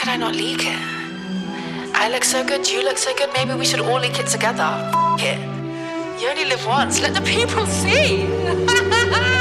could I not leak it? I look so good, you look so good, maybe we should all leak it together. F*** it. You only live once, let the people see.